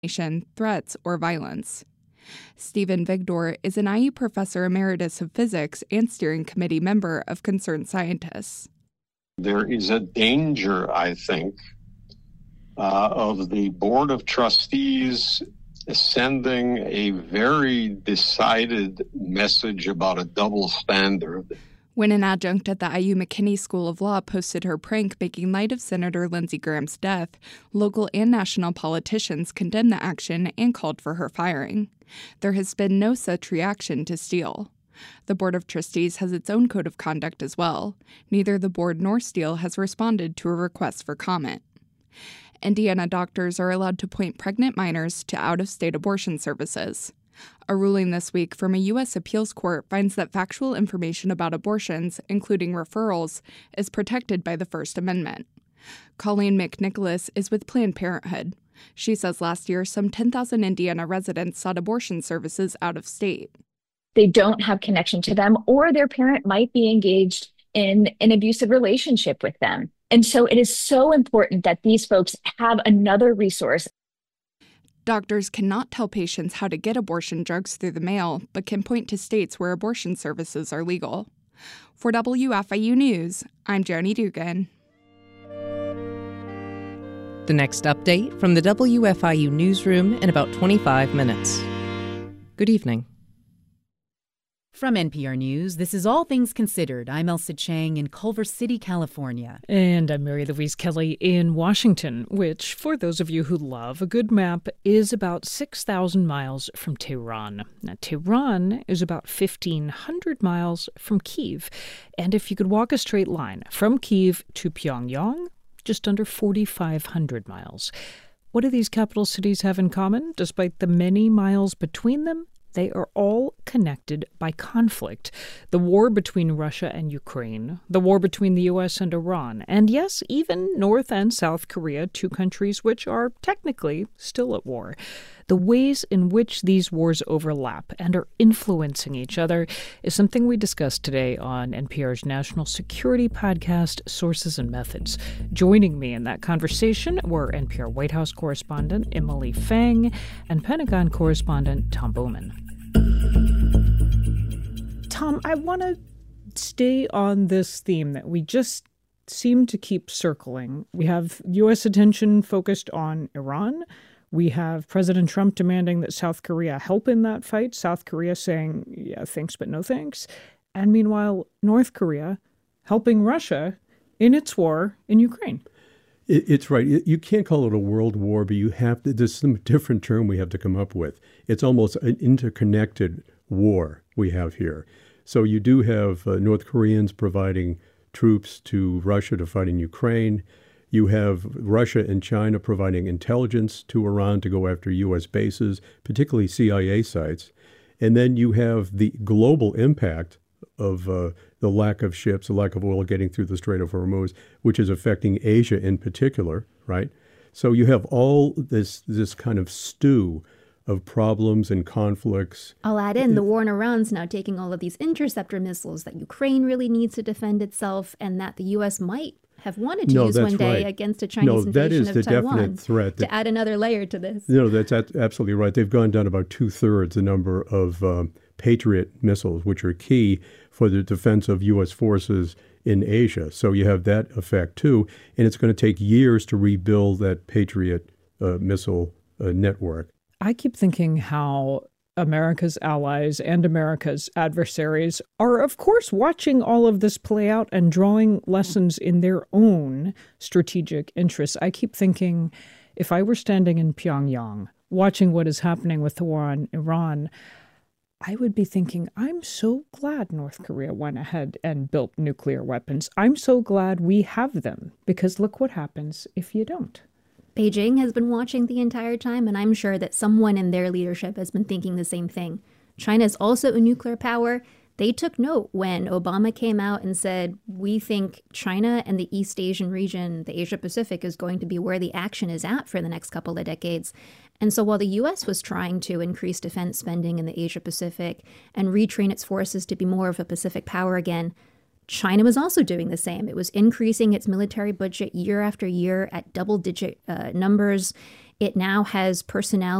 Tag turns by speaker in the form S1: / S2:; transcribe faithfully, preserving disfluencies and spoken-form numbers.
S1: threats, or violence. Stephen Vigdor is an I U professor emeritus of physics and steering committee member of Concerned Scientists.
S2: There is a danger, I think, uh, of the Board of Trustees sending a very decided message about a double standard.
S1: When an adjunct at the I U McKinney School of Law posted her prank making light of Senator Lindsey Graham's death, local and national politicians condemned the action and called for her firing. There has been no such reaction to Steele. The Board of Trustees has its own code of conduct as well. Neither the board nor Steele has responded to a request for comment. Indiana doctors are allowed to point pregnant minors to out-of-state abortion services. A ruling this week from a U S appeals court finds that factual information about abortions, including referrals, is protected by the First Amendment. Colleen McNicholas is with Planned Parenthood. She says last year some ten thousand Indiana residents sought abortion services out of state.
S3: They don't have connection to them, or their parent might be engaged in an abusive relationship with them. And so it is so important that these folks have another resource.
S1: Doctors cannot tell patients how to get abortion drugs through the mail, but can point to states where abortion services are legal. For W F I U News, I'm Joni Dugan.
S4: The next update from the W F I U newsroom in about twenty-five minutes. Good evening.
S5: From N P R News, this is All Things Considered. I'm Elsa Chang in Culver City, California.
S6: And I'm Mary Louise Kelly in Washington, which, for those of you who love a good map, is about six thousand miles from Tehran. Now, Tehran is about fifteen hundred miles from Kyiv. And if you could walk a straight line from Kyiv to Pyongyang, just under forty-five hundred miles. What do these capital cities have in common? Despite the many miles between them, they are all connected by conflict. The war between Russia and Ukraine, the war between the U S and Iran, and yes, even North and South Korea, two countries which are technically still at war. The ways in which these wars overlap and are influencing each other is something we discussed today on N P R's national security podcast, Sources and Methods. Joining me in that conversation were N P R White House correspondent Emily Feng and Pentagon correspondent Tom Bowman. Tom, I want to stay on this theme that we just seem to keep circling. We have U S attention focused on Iran. We have President Trump demanding that South Korea help in that fight. South Korea saying, yeah, thanks, but no thanks. And meanwhile, North Korea helping Russia in its war in Ukraine.
S7: It's right. You can't call it a world war, but you have to, there's some different term we have to come up with. It's almost an interconnected war we have here. So you do have uh, North Koreans providing troops to Russia to fight in Ukraine. You have Russia and China providing intelligence to Iran to go after U S bases, particularly C I A sites. And then you have the global impact of uh, the lack of ships, the lack of oil getting through the Strait of Hormuz, which is affecting Asia in particular, right? So you have all this this kind of stew of problems and conflicts.
S8: I'll add in the war in Iran's now taking all of these interceptor missiles that Ukraine really needs to defend itself and that the U S might have wanted to
S7: no,
S8: use one day
S7: right.
S8: against a Chinese
S7: no,
S8: invasion
S7: that is
S8: of
S7: the
S8: Taiwan.
S7: Definite threat that,
S8: to add another layer to this.
S7: No, that's absolutely right. They've gone down about two-thirds the number of um, Patriot missiles, which are key for the defense of U S forces in Asia. So you have that effect, too. And it's going to take years to rebuild that Patriot uh, missile uh, network.
S6: I keep thinking how America's allies and America's adversaries are, of course, watching all of this play out and drawing lessons in their own strategic interests. I keep thinking, if I were standing in Pyongyang, watching what is happening with the war on Iran, I would be thinking, I'm so glad North Korea went ahead and built nuclear weapons. I'm so glad we have them, because look what happens if you don't.
S8: Beijing has been watching the entire time, and I'm sure that someone in their leadership has been thinking the same thing. China is also a nuclear power. They took note when Obama came out and said, we think China and the East Asian region, the Asia Pacific, is going to be where the action is at for the next couple of decades. And so while the U S was trying to increase defense spending in the Asia Pacific and retrain its forces to be more of a Pacific power again, China was also doing the same. It was increasing its military budget year after year at double-digit uh, numbers. It now has personnel